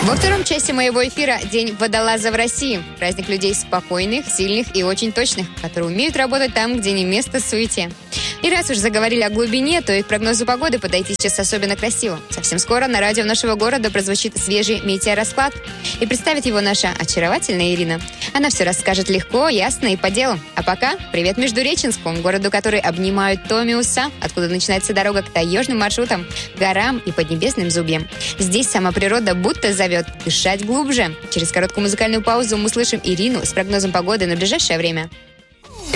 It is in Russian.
Во втором части моего эфира День водолаза в России. Праздник людей спокойных, сильных и очень точных, которые умеют работать там, где не место суете. И раз уж заговорили о глубине, то и к прогнозу погоды подойти сейчас особенно красиво. Совсем скоро на радио нашего города прозвучит свежий метеорасклад. И представит его наша очаровательная Ирина. Она все расскажет легко, ясно и по делу. А пока привет Междуреченску, городу, который обнимают Томиуса, откуда начинается дорога к таежным маршрутам, горам и поднебесным зубьям. Здесь сама природа будто зовет дышать глубже. Через короткую музыкальную паузу мы слышим Ирину с прогнозом погоды на ближайшее время.